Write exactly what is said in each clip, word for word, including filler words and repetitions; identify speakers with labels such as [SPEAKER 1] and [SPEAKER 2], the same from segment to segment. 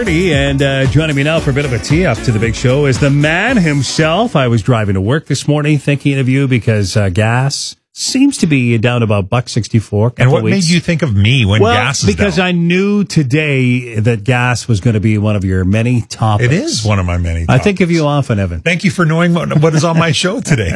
[SPEAKER 1] And uh, joining me now for a bit of a tee-up to the big show is the man himself. I was driving to work this morning thinking of you because uh, gas seems to be down about buck sixty-four.
[SPEAKER 2] And what
[SPEAKER 1] weeks.
[SPEAKER 2] made you think of me when
[SPEAKER 1] well,
[SPEAKER 2] gas is
[SPEAKER 1] because
[SPEAKER 2] down?
[SPEAKER 1] I knew today that gas was going to be one of your many topics.
[SPEAKER 2] It is one of my many topics.
[SPEAKER 1] I think of you often, Evan.
[SPEAKER 2] Thank you for knowing what, what is on my show today.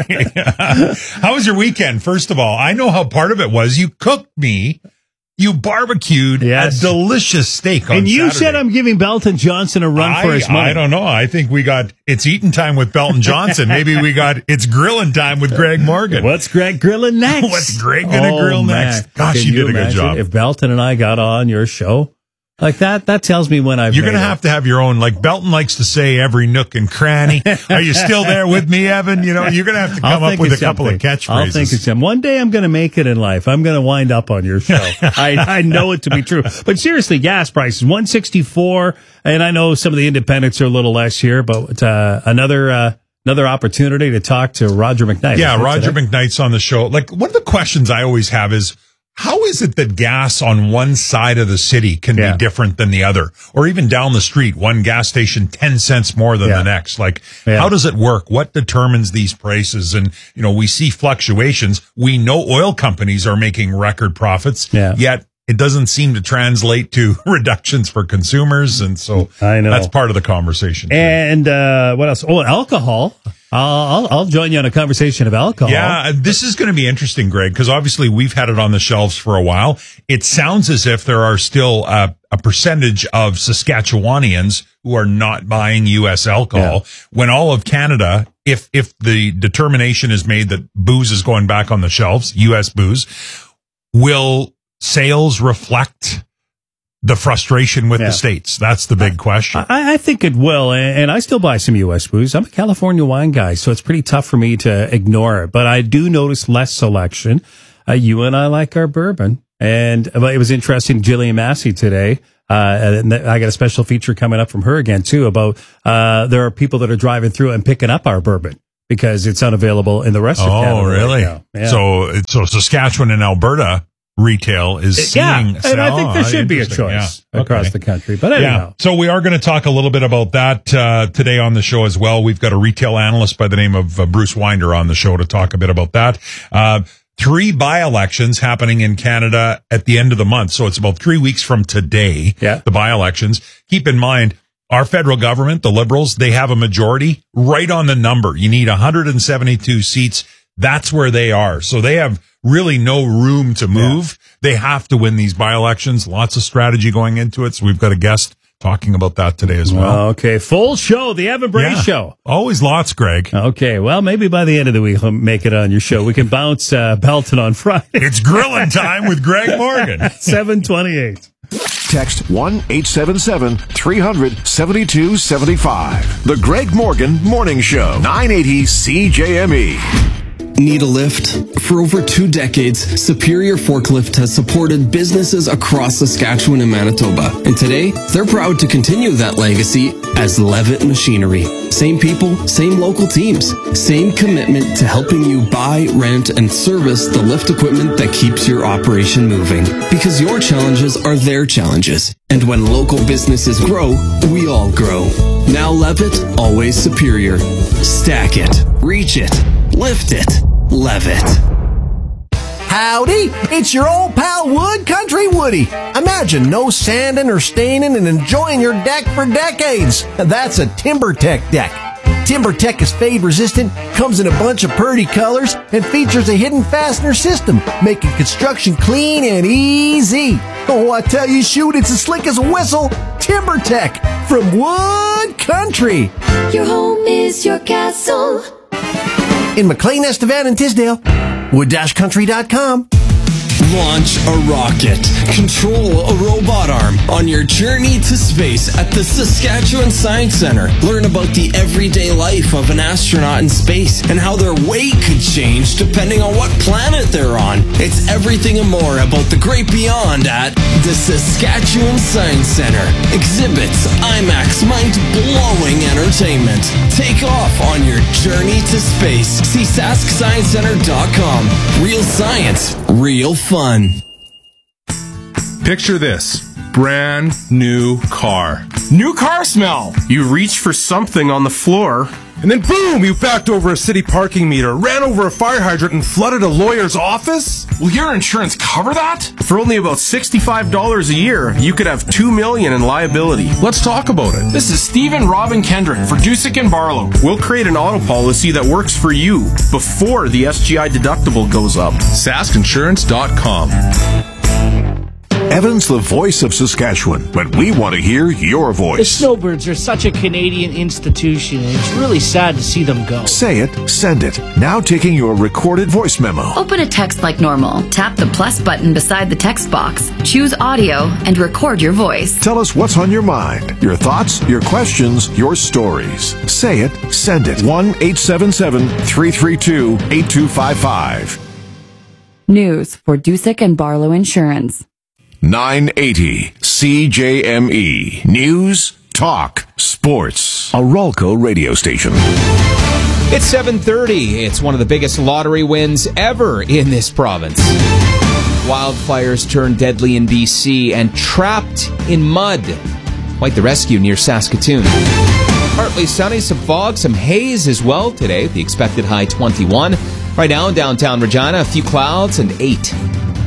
[SPEAKER 2] How was your weekend? First of all, I know how part of it was. You cooked me. You barbecued
[SPEAKER 1] yes.
[SPEAKER 2] a delicious steak on
[SPEAKER 1] And you
[SPEAKER 2] Saturday.
[SPEAKER 1] said I'm giving Belton Johnson a run
[SPEAKER 2] I,
[SPEAKER 1] for his money.
[SPEAKER 2] I don't know. I think we got It's Eating Time with Belton Johnson. Maybe we got It's Grilling Time with Greg Morgan.
[SPEAKER 1] What's Greg grilling next?
[SPEAKER 2] What's Greg going to
[SPEAKER 1] oh,
[SPEAKER 2] grill
[SPEAKER 1] man.
[SPEAKER 2] next? Gosh,
[SPEAKER 1] Can
[SPEAKER 2] you,
[SPEAKER 1] you
[SPEAKER 2] did a good job.
[SPEAKER 1] If Belton and I got on your show like that, that tells me when I've
[SPEAKER 2] You're going to
[SPEAKER 1] it.
[SPEAKER 2] have to have your own, like Belton likes to say, every nook and cranny. Are you still there with me, Evan? You know, you're going to have to come up with a couple
[SPEAKER 1] something.
[SPEAKER 2] of catchphrases.
[SPEAKER 1] I'll think it's him. One day I'm going to make it in life. I'm going to wind up on your show. I, I know it to be true. But seriously, gas prices, one sixty-four, and I know some of the independents are a little less here, but uh, another uh, another opportunity to talk to Roger McKnight.
[SPEAKER 2] Yeah, Roger today? McKnight's on the show. Like, one of the questions I always have is, how is it that gas on one side of the city can yeah. be different than the other? Or even down the street, one gas station ten cents more than yeah. the next. Like, yeah. how does it work? What determines these prices? And, you know, we see fluctuations. We know oil companies are making record profits,
[SPEAKER 1] yeah.
[SPEAKER 2] yet it doesn't seem to translate to reductions for consumers. And so
[SPEAKER 1] I know
[SPEAKER 2] that's part of the conversation.
[SPEAKER 1] And uh, what else? Oh, alcohol. I'll, I'll join you on a conversation of alcohol.
[SPEAKER 2] Yeah, this is going to be interesting, Greg, because obviously we've had it on the shelves for a while. It sounds as if there are still uh, a percentage of Saskatchewanians who are not buying U S alcohol. Yeah. When all of Canada, if if the determination is made that booze is going back on the shelves, U S booze, will sales reflect the frustration with yeah. the states? That's the big question.
[SPEAKER 1] I, I think it will, and I still buy some U S booze. I'm a California wine guy, so it's pretty tough for me to ignore it. But I do notice less selection. Uh, you and I like our bourbon, and it was interesting. Jillian Massey today. Uh, and I got a special feature coming up from her again too about uh, there are people that are driving through and picking up our bourbon because it's unavailable in the rest of
[SPEAKER 2] oh,
[SPEAKER 1] Canada.
[SPEAKER 2] Oh, really?
[SPEAKER 1] Right
[SPEAKER 2] yeah. So, so Saskatchewan and Alberta retail is seeing.
[SPEAKER 1] Yeah, and I think there should be a choice yeah. across okay. the country. But anyhow.
[SPEAKER 2] Yeah. So we are going to talk a little bit about that uh, today on the show as well. We've got a retail analyst by the name of uh, Bruce Winder on the show to talk a bit about that. Uh, three by-elections happening in Canada at the end of the month. So it's about three weeks from today,
[SPEAKER 1] yeah.
[SPEAKER 2] the by-elections. Keep in mind, our federal government, the Liberals, they have a majority right on the number. You need one hundred seventy-two seats. That's where they are. So they have really no room to move. Yeah. They have to win these by-elections. Lots of strategy going into it. So we've got a guest talking about that today as well.
[SPEAKER 1] Okay. Full show. The Evan Bray yeah. Show.
[SPEAKER 2] Always lots, Greg.
[SPEAKER 1] Okay. Well, maybe by the end of the week, we'll make it on your show. We can bounce uh, Belton on Friday.
[SPEAKER 2] It's grilling time with Greg Morgan.
[SPEAKER 1] seven twenty-eight.
[SPEAKER 3] Text one eight seven seven, three hundred, seventy-two seventy-five. The Greg Morgan Morning Show. nine eighty C J M E.
[SPEAKER 4] Need a lift? For over two decades, Superior Forklift has supported businesses across Saskatchewan and Manitoba. And today, they're proud to continue that legacy as Levitt Machinery. Same people, same local teams, same commitment to helping you buy, rent, and service the lift equipment that keeps your operation moving. Because your challenges are their challenges. And when local businesses grow, we all grow. Now Levitt, always superior. Stack it, reach it, lift it, Levitt.
[SPEAKER 5] Howdy, it's your old pal Wood Country Woody. Imagine no sanding or staining and enjoying your deck for decades. That's a TimberTech deck. TimberTech is fade resistant, comes in a bunch of pretty colors, and features a hidden fastener system, making construction clean and easy. Oh, I tell you, shoot, it's as slick as a whistle. TimberTech from Wood Country.
[SPEAKER 6] Your home is your castle.
[SPEAKER 5] In McLean, Estevan, and Tisdale. wood dash country dot com.
[SPEAKER 4] Launch a rocket. Control a robot arm on your journey to space at the Saskatchewan Science Centre. Learn about the everyday life of an astronaut in space and how their weight could change depending on what planet they're on. It's everything and more about the great beyond at the Saskatchewan Science Centre. Exhibits, IMAX, mind-blowing entertainment. Take off on your journey to space. See sask science centre dot com. Real science, real fun.
[SPEAKER 7] Picture this. brand new car. New car smell. You reach for something on the floor, and then boom, you backed over a city parking meter, ran over a fire hydrant, and flooded a lawyer's office? Will your insurance cover that? For only about sixty-five dollars a year, you could have two million dollars in liability. Let's talk about it. This is Stephen Robin Kendrick for Dusick and Barlow. We'll create an auto policy that works for you before the S G I deductible goes up. sask insurance dot com.
[SPEAKER 3] Evans, the voice of Saskatchewan, when we want to hear your
[SPEAKER 8] The
[SPEAKER 3] voice.
[SPEAKER 8] Snowbirds are such a Canadian institution, and it's really sad to see them go.
[SPEAKER 3] Say it, send it. Now taking your recorded voice memo.
[SPEAKER 9] Open a text like normal. Tap the plus button beside the text box. Choose audio and record your voice.
[SPEAKER 3] Tell us what's on your mind, your thoughts, your questions, your stories. Say it, send it. one eight seven seven, three three two, eight two five five.
[SPEAKER 10] News for Dusick and Barlow Insurance.
[SPEAKER 3] nine eighty C J M E. News, talk, sports. A Ralco radio station.
[SPEAKER 11] It's seven thirty. It's one of the biggest lottery wins ever in this province. Wildfires turned deadly in B C and trapped in mud. Quite the rescue near Saskatoon. Partly sunny, some fog, some haze as well today. The expected high twenty-one. Right now in downtown Regina, a few clouds and eight.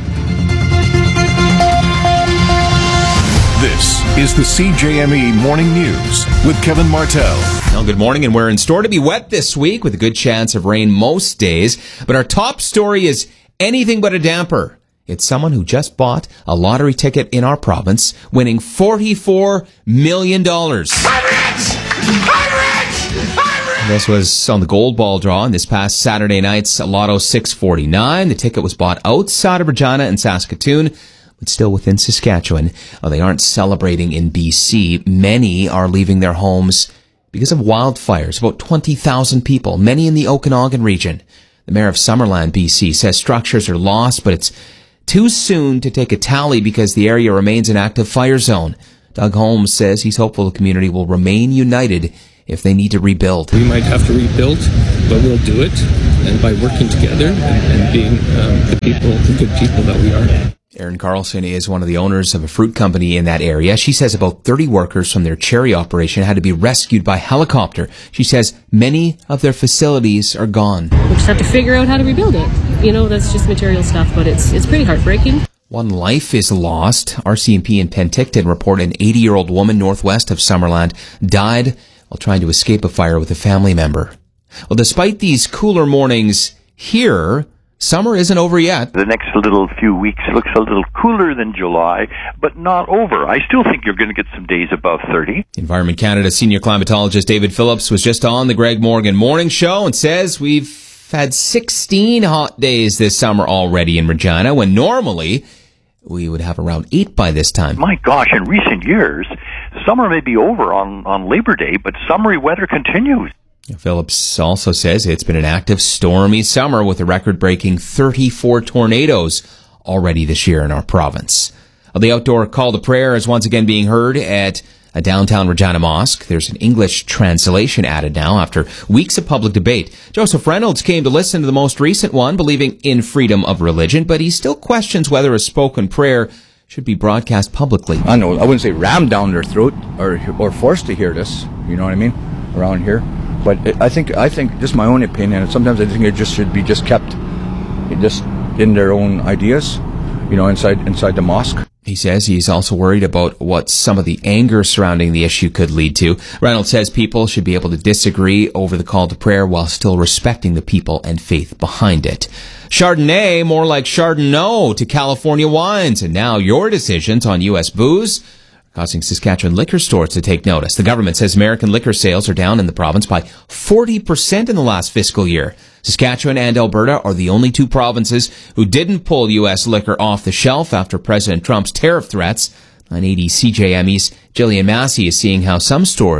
[SPEAKER 3] This is the C J M E Morning News with Kevin Martell.
[SPEAKER 11] Well, good morning, and we're in store to be wet this week with a good chance of rain most days. But our top story is anything but a damper. It's someone who just bought a lottery ticket in our province, winning forty-four million dollars. I'm rich! I'm rich! I'm rich! This was on the gold ball draw on this past Saturday night's Lotto six forty-nine. The ticket was bought outside of Regina and Saskatoon, but still within Saskatchewan. Oh, they aren't celebrating in B C. Many are leaving their homes because of wildfires. About twenty thousand people, many in the Okanagan region. The mayor of Summerland, B C, says structures are lost, but it's too soon to take a tally because the area remains an active fire zone. Doug Holmes says he's hopeful the community will remain united if they need to rebuild.
[SPEAKER 12] We might have to rebuild, but we'll do it, and by working together and, and being um, the people, the good people that we are.
[SPEAKER 11] Erin Carlson is one of the owners of a fruit company in that area. She says about thirty workers from their cherry operation had to be rescued by helicopter. She says many of their facilities are gone.
[SPEAKER 13] We just have to figure out how to rebuild it. You know, that's just material stuff, but it's it's pretty heartbreaking.
[SPEAKER 11] One life is lost. R C M P in Penticton report an eighty-year-old woman northwest of Summerland died while trying to escape a fire with a family member. Well, despite these cooler mornings here, summer isn't over yet.
[SPEAKER 14] The next little few weeks looks a little cooler than July, but not over. I still think you're going to get some days above thirty.
[SPEAKER 11] Environment Canada senior climatologist David Phillips was just on the Greg Morgan Morning Show and says we've had sixteen hot days this summer already in Regina, when normally we would have around eight by this time.
[SPEAKER 14] My gosh, in recent years, summer may be over on, on Labor Day, but summery weather continues.
[SPEAKER 11] Phillips also says it's been an active, stormy summer with a record-breaking thirty-four tornadoes already this year in our province. The outdoor call to prayer is once again being heard at a downtown Regina mosque. There's an English translation added now after weeks of public debate. Joseph Reynolds came to listen to the most recent one, believing in freedom of religion, but he still questions whether a spoken prayer should be broadcast publicly.
[SPEAKER 15] I know, I wouldn't say rammed down their throat or or forced to hear this, you know what I mean, around here. But it, I think, I think, just my own opinion, and sometimes I think it just should be just kept just in their own ideas, you know, inside inside the mosque.
[SPEAKER 11] He says he's also worried about what some of the anger surrounding the issue could lead to. Reynolds says people should be able to disagree over the call to prayer while still respecting the people and faith behind it. Chardonnay, more like Chardonnay to California wines. And now your decisions on U S booze causing Saskatchewan liquor stores to take notice. The government says American liquor sales are down in the province by forty percent in the last fiscal year. Saskatchewan and Alberta are the only two provinces who didn't pull U S liquor off the shelf after President Trump's tariff threats. nine eighty C J M E's Jillian Massey is seeing how some stores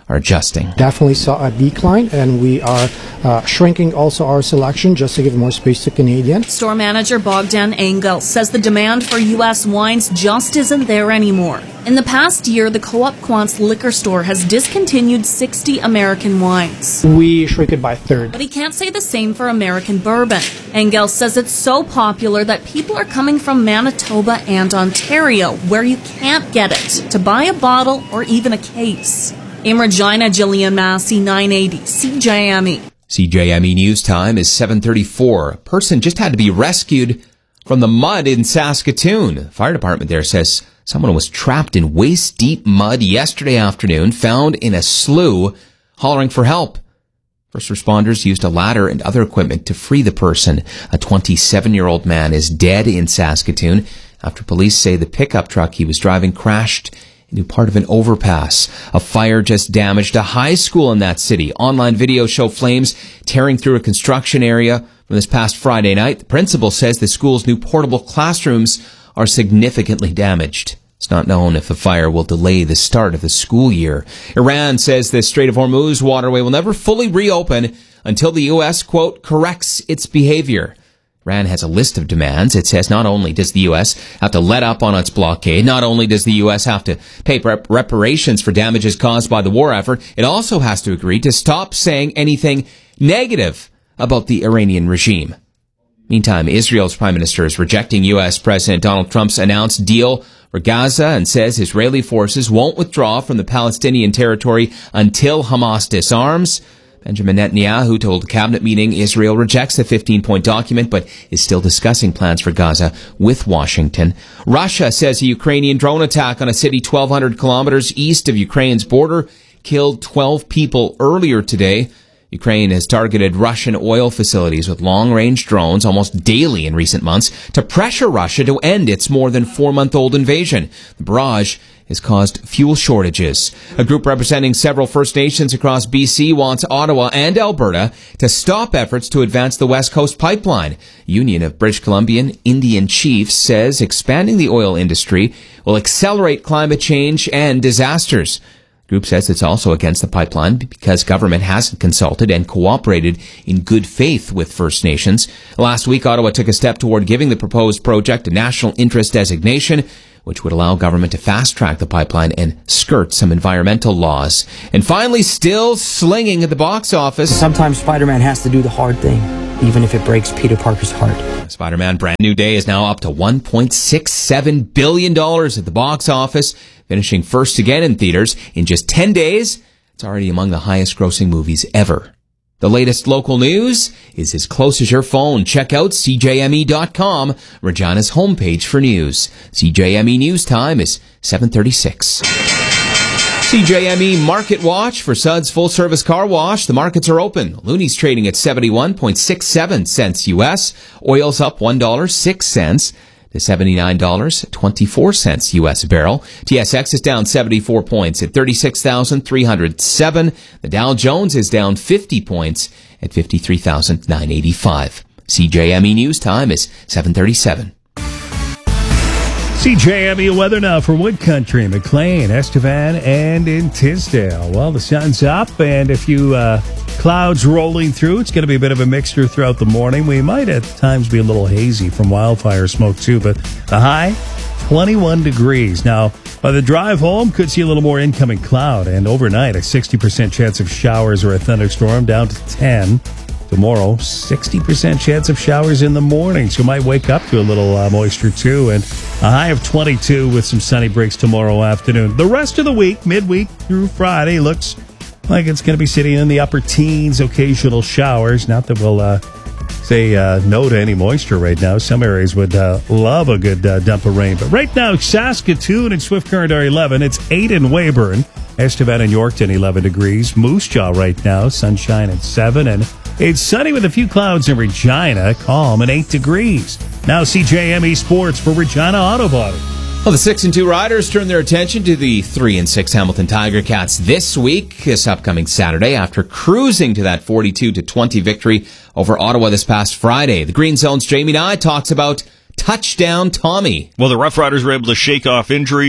[SPEAKER 11] are adjusting.
[SPEAKER 16] Definitely saw a decline, and we are uh, shrinking also our selection just to give more space to Canadian.
[SPEAKER 17] Store manager Bogdan Engel says the demand for U S wines just isn't there anymore. In the past year, the Co-op Quants liquor store has discontinued sixty American wines.
[SPEAKER 16] We shrink it by a third.
[SPEAKER 17] But he can't say the same for American bourbon. Engel says it's so popular that people are coming from Manitoba and Ontario, where you can't get it, to buy a bottle or even a case. In Regina, Jillian Massey, nine eighty, C J M E.
[SPEAKER 11] C J M E News Time is seven thirty-four. A person just had to be rescued from the mud in Saskatoon. The fire department there says someone was trapped in waist-deep mud yesterday afternoon, found in a slough, hollering for help. First responders used a ladder and other equipment to free the person. A twenty-seven-year-old man is dead in Saskatoon after police say the pickup truck he was driving crashed into part of an overpass. A fire just damaged a high school in that city. Online videos show flames tearing through a construction area from this past Friday night. The principal says the school's new portable classrooms are significantly damaged. It's not known if the fire will delay the start of the school year. Iran says the Strait of Hormuz waterway will never fully reopen until the U S, quote, corrects its behavior. Iran has a list of demands. It says not only does the U S have to let up on its blockade, not only does the U S have to pay rep- reparations for damages caused by the war effort, it also has to agree to stop saying anything negative about the Iranian regime. Meantime, Israel's prime minister is rejecting U S President Donald Trump's announced deal for Gaza and says Israeli forces won't withdraw from the Palestinian territory until Hamas disarms. Benjamin Netanyahu told a cabinet meeting Israel rejects the fifteen-point document but is still discussing plans for Gaza with Washington. Russia says a Ukrainian drone attack on a city twelve hundred kilometers east of Ukraine's border killed twelve people earlier today. Ukraine has targeted Russian oil facilities with long-range drones almost daily in recent months to pressure Russia to end its more than four-month-old invasion. The barrage has caused fuel shortages. A group representing several First Nations across B C wants Ottawa and Alberta to stop efforts to advance the West Coast Pipeline. Union of British Columbian Indian Chiefs says expanding the oil industry will accelerate climate change and disasters. The group says it's also against the pipeline because government hasn't consulted and cooperated in good faith with First Nations. Last week, Ottawa took a step toward giving the proposed project a national interest designation, which would allow government to fast-track the pipeline and skirt some environmental laws. And finally, still slinging at the box office.
[SPEAKER 18] Sometimes Spider-Man has to do the hard thing, even if it breaks Peter Parker's heart.
[SPEAKER 11] Spider-Man Brand New Day is now up to one point six seven billion dollars at the box office, finishing first again in theaters. In just ten days, it's already among the highest-grossing movies ever. The latest local news is as close as your phone. Check out C J M E dot com, Regina's homepage for news. C J M E News Time is seven thirty-six. C J M E Market Watch for Suds Full Service Car Wash. The markets are open. Looney's trading at seventy-one point six seven cents U S. Oil's up one dollar and six cents to seventy-nine dollars and twenty-four cents U S a barrel. T S X is down seventy-four points at thirty-six thousand three hundred seven. The Dow Jones is down fifty points at fifty-three thousand nine hundred eighty-five. C J M E News Time is seven thirty-seven.
[SPEAKER 1] C J M E weather now for Wood Country, McLean, Estevan, and in Tisdale. Well, the sun's up and a few uh, clouds rolling through. It's going to be a bit of a mixture throughout the morning. We might at times be a little hazy from wildfire smoke too, but the high, twenty-one degrees. Now, by the drive home, could see a little more incoming cloud, and overnight, a sixty percent chance of showers or a thunderstorm down to ten. Tomorrow, sixty percent chance of showers in the morning, so you might wake up to a little uh, moisture too, and a high of twenty-two with some sunny breaks tomorrow afternoon. The rest of the week, midweek through Friday, looks like it's going to be sitting in the upper teens, occasional showers. Not that we'll uh, say uh, no to any moisture right now. Some areas would uh, love a good uh, dump of rain, but right now, Saskatoon and Swift Current are eleven. It's eight in Weyburn. Estevan and Yorkton, eleven degrees. Moose Jaw right now, sunshine at seven, and it's sunny with a few clouds in Regina, calm at eight degrees. Now C J M E Sports for Regina Auto Body.
[SPEAKER 11] Well, the six and two riders turn their attention to the three and six Hamilton Tiger Cats this week, this upcoming Saturday, after cruising to that forty-two to twenty victory over Ottawa this past Friday. The Green Zone's Jamie Nye talks about Touchdown Tommy.
[SPEAKER 19] Well, the Rough Riders were able to shake off injuries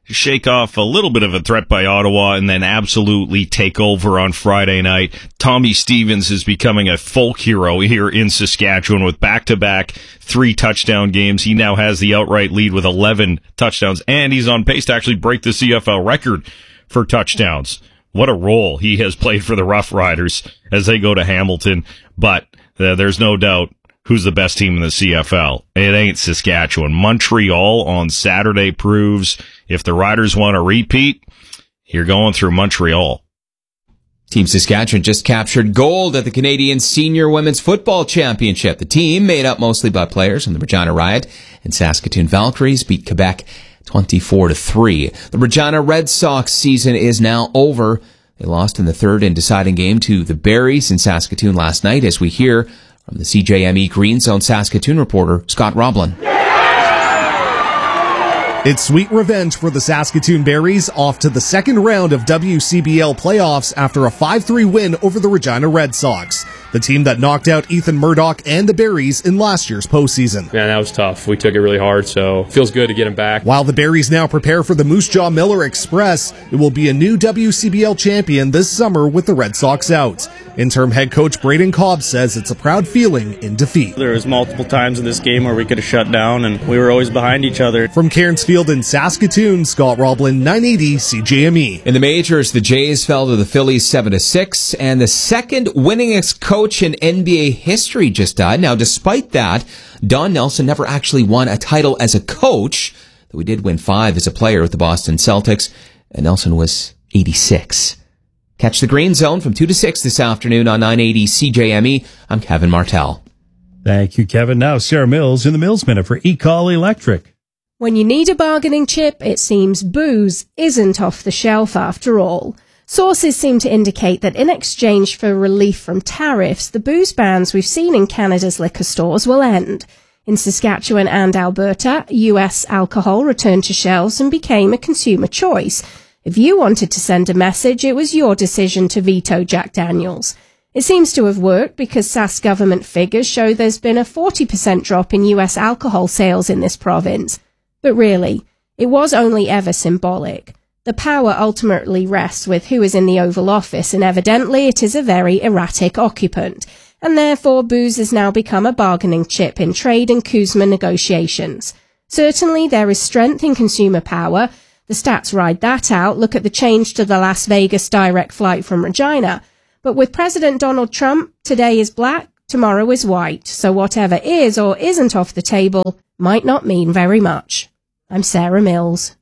[SPEAKER 19] shake off a little bit of a threat by Ottawa and then absolutely take over on Friday night. Tommy Stevens is becoming a folk hero here in Saskatchewan with back-to-back three touchdown games. He now has the outright lead with eleven touchdowns, and he's on pace to actually break the C F L record for touchdowns. What a role he has played for the Rough Riders as they go to Hamilton. But uh, there's no doubt who's the best team in the C F L. It ain't Saskatchewan. Montreal on Saturday proves if the Riders want to repeat, you're going through Montreal.
[SPEAKER 11] Team Saskatchewan just captured gold at the Canadian Senior Women's Football Championship. The team, made up mostly by players from the Regina Riot and Saskatoon Valkyries, beat Quebec twenty-four to three. The Regina Red Sox season is now over. They lost in the third and deciding game to the Berries in Saskatoon last night, as we hear from the C J M E Green Zone Saskatoon reporter, Scott Roblin.
[SPEAKER 20] It's sweet revenge for the Saskatoon Berries, off to the second round of W C B L playoffs after a five three win over the Regina Red Sox, the team that knocked out Ethan Murdoch and the Berries in last year's postseason.
[SPEAKER 21] Yeah, that was tough. We took it really hard, so it feels good to get him back.
[SPEAKER 20] While the Berries now prepare for the Moose Jaw Miller Express, it will be a new W C B L champion this summer with the Red Sox out. Interim head coach Braden Cobb says it's a proud feeling in defeat.
[SPEAKER 22] There was multiple times in this game where we could have shut down, and we were always behind each other.
[SPEAKER 20] From Cairns Field in Saskatoon, Scott Roblin, nine eighty C J M E.
[SPEAKER 11] In the majors, the Jays fell to the Phillies seven to six, and the second winningest coach in N B A history just died. Now, despite that, Don Nelson never actually won a title as a coach, though he did win five as a player with the Boston Celtics, and Nelson was eighty-six. Catch the Green Zone from two to six this afternoon on nine eighty C J M E. I'm Kevin Martell.
[SPEAKER 1] Thank you, Kevin. Now, Sarah Mills in the Mills Minute for eCall Electric.
[SPEAKER 23] When you need a bargaining chip, it seems booze isn't off the shelf after all. Sources seem to indicate that in exchange for relief from tariffs, the booze bans we've seen in Canada's liquor stores will end. In Saskatchewan and Alberta, U S alcohol returned to shelves and became a consumer choice. If you wanted to send a message, it was your decision to veto Jack Daniels. It seems to have worked because Sask government figures show there's been a forty percent drop in U S alcohol sales in this province. But really, it was only ever symbolic. The power ultimately rests with who is in the Oval Office, and evidently it is a very erratic occupant. And therefore, booze has now become a bargaining chip in trade and CUSMA negotiations. Certainly, there is strength in consumer power. The stats ride that out. Look at the change to the Las Vegas direct flight from Regina. But with President Donald Trump, today is black, tomorrow is white. So whatever is or isn't off the table might not mean very much. I'm Sarah Mills.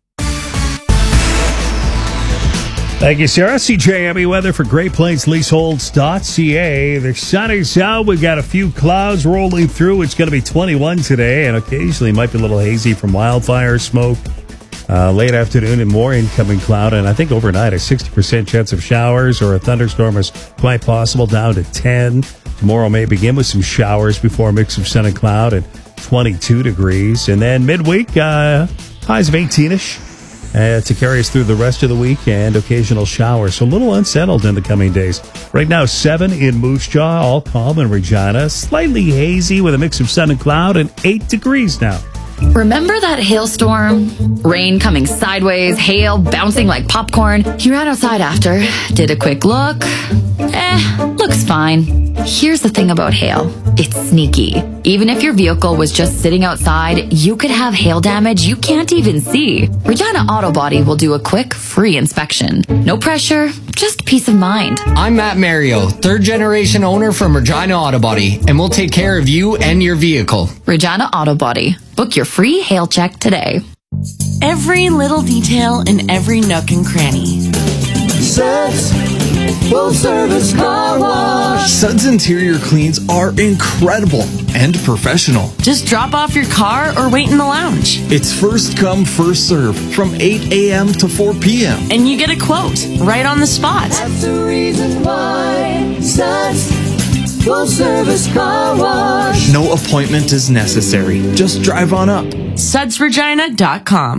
[SPEAKER 1] Thank you, Sarah. C J M E weather for Great Plains Leaseholds dot C A. The sun is out. We've got a few clouds rolling through. It's going to be twenty-one today, and occasionally might be a little hazy from wildfire smoke. Uh, late afternoon and more incoming cloud, and I think overnight a sixty percent chance of showers or a thunderstorm is quite possible, down to ten. Tomorrow may begin with some showers before a mix of sun and cloud at twenty-two degrees. And then midweek, uh, highs of eighteen-ish uh, to carry us through the rest of the week, and occasional showers. So a little unsettled in the coming days. Right now, seven in Moose Jaw, all calm in Regina. Slightly hazy with a mix of sun and cloud, and eight degrees now.
[SPEAKER 9] Remember that hailstorm? Rain coming sideways, hail bouncing like popcorn. You ran outside after, did a quick look. Eh, looks fine. Here's the thing about hail. It's sneaky. Even if your vehicle was just sitting outside, you could have hail damage you can't even see. Regina Auto Body will do a quick, free inspection. No pressure, just peace of mind.
[SPEAKER 24] I'm Matt Mario, third generation owner from Regina Auto Body, and we'll take care of you and your vehicle.
[SPEAKER 9] Regina Auto Body. Book your free hail check today.
[SPEAKER 17] Every little detail in every nook and cranny.
[SPEAKER 25] Suds Full Service Car Wash.
[SPEAKER 4] Suds interior cleans are incredible and professional.
[SPEAKER 17] Just drop off your car or wait in the lounge.
[SPEAKER 4] It's first come, first serve from eight a.m. to four p.m.
[SPEAKER 17] And you get a quote right on the spot.
[SPEAKER 25] That's the reason why Suds Full Service Car Wash.
[SPEAKER 4] No appointment is necessary. Just drive on up.
[SPEAKER 17] Suds Regina dot com.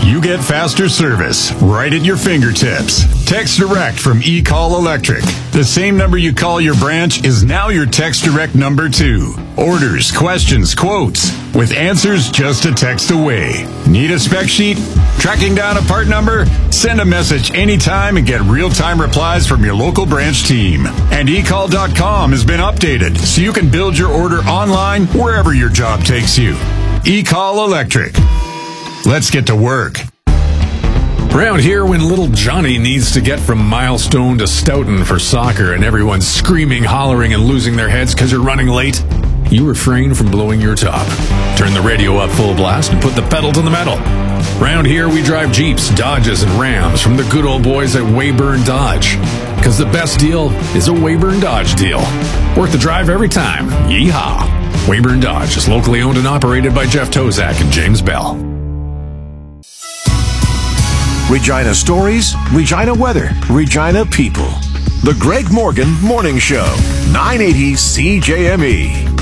[SPEAKER 2] You get faster service right at your fingertips. Text Direct from eCall Electric. The same number you call your branch is now your Text Direct number too. Orders, questions, quotes, with answers just a text away. Need a spec sheet? Tracking down a part number? Send a message anytime and get real-time replies from your local branch team. And e call dot com has been updated so you can build your order online wherever your job takes you. eCall Electric. Let's get to work.
[SPEAKER 5] Around here, when little Johnny needs to get from Milestone to Stoughton for soccer and everyone's screaming, hollering, and losing their heads because you're running late, you refrain from blowing your top. Turn the radio up full blast and put the pedal to the metal. Around here, we drive Jeeps, Dodges, and Rams from the good old boys at Weyburn Dodge. Because the best deal is a Weyburn Dodge deal. Worth the drive every time. Yeehaw! Weyburn Dodge is locally owned and operated by Jeff Tozak and James Bell.
[SPEAKER 3] Regina stories, Regina weather, Regina people. The Greg Morgan Morning Show, nine eighty C J M E.